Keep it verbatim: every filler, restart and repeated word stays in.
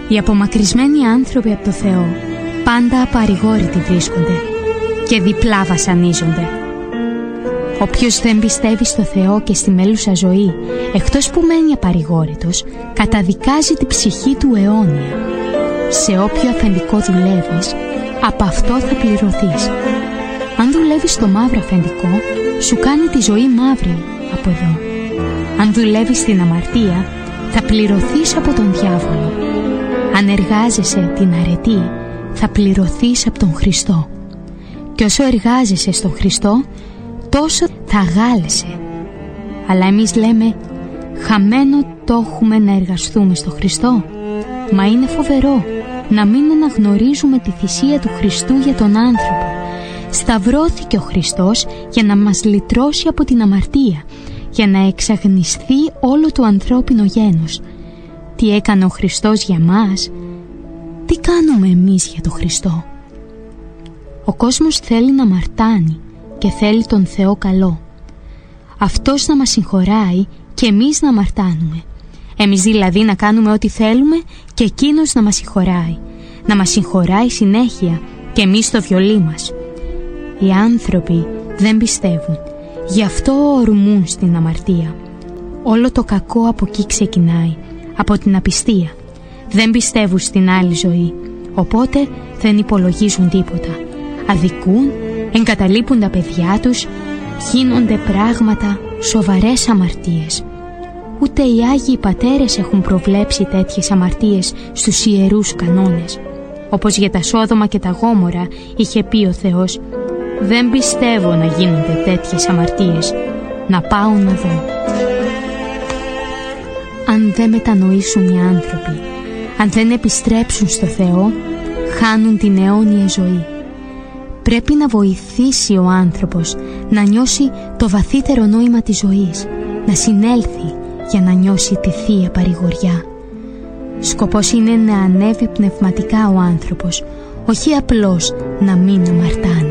Οι απομακρυσμένοι άνθρωποι από το Θεό πάντα απαρηγόρητοι βρίσκονται και διπλά βασανίζονται. Όποιος δεν πιστεύει στο Θεό και στη μέλουσα ζωή, εκτός που μένει απαρηγόρητος, καταδικάζει την ψυχή του αιώνια. Σε όποιο αφεντικό δουλεύεις, από αυτό θα πληρωθείς. Αν δουλεύεις στο μαύρο αφεντικό, σου κάνει τη ζωή μαύρη από εδώ. Αν δουλεύεις στην αμαρτία, θα πληρωθείς από τον διάβολο. Αν εργάζεσαι την αρετή, θα πληρωθείς από τον Χριστό. Και όσο εργάζεσαι στον Χριστό, τόσο θα αγάλεσαι. Αλλά εμείς λέμε, χαμένο το έχουμε να εργαστούμε στο Χριστό. Μα είναι φοβερό να μην αναγνωρίζουμε τη θυσία του Χριστού για τον άνθρωπο. Σταυρώθηκε ο Χριστός για να μας λυτρώσει από την αμαρτία, για να εξαγνιστεί όλο το ανθρώπινο γένος. Τι έκανε ο Χριστός για μας, τι κάνουμε εμείς για τον Χριστό? Ο κόσμος θέλει να αμαρτάνει και θέλει τον Θεό καλό. Αυτός να μας συγχωράει και εμείς να αμαρτάνουμε. Εμείς δηλαδή να κάνουμε ό,τι θέλουμε και εκείνος να μας συγχωράει. Να μας συγχωράει συνέχεια και εμείς στο βιολί μας. Οι άνθρωποι δεν πιστεύουν, γι' αυτό ορμούν στην αμαρτία. Όλο το κακό από εκεί ξεκινάει, από την απιστία. Δεν πιστεύουν στην άλλη ζωή, οπότε δεν υπολογίζουν τίποτα. Αδικούν, εγκαταλείπουν τα παιδιά τους, γίνονται πράγματα, σοβαρές αμαρτίες. Ούτε οι Άγιοι Πατέρες έχουν προβλέψει τέτοιες αμαρτίες στους ιερούς κανόνες. Όπως για τα Σόδομα και τα Γόμορα είχε πει ο Θεός, δεν πιστεύω να γίνονται τέτοιες αμαρτίες, να πάω να δω. Αν δεν μετανοήσουν οι άνθρωποι, αν δεν επιστρέψουν στο Θεό, χάνουν την αιώνια ζωή. Πρέπει να βοηθήσει ο άνθρωπος να νιώσει το βαθύτερο νόημα της ζωής, να συνέλθει για να νιώσει τη Θεία Παρηγοριά. Σκοπός είναι να ανέβει πνευματικά ο άνθρωπος, όχι απλώς να μην αμαρτάνει.